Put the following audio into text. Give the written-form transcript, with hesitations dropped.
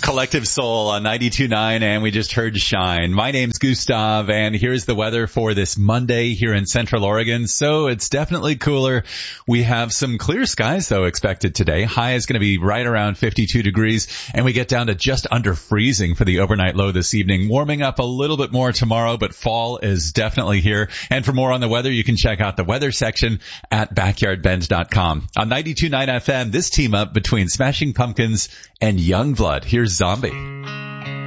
Collective Soul on 92.9, and we just heard Shine. My name's Gustav, and here's the weather for this Monday here in Central Oregon. So it's definitely cooler. We have some clear skies, though, expected today. High is going to be right around 52 degrees, and we get down to just under freezing for the overnight low this evening. Warming up a little bit more tomorrow, but fall is definitely here. And for more on the weather, you can check out the weather section at backyardbend.com. On 92.9 FM, this team up between Smashing Pumpkins and Youngblood. Here's Zombie.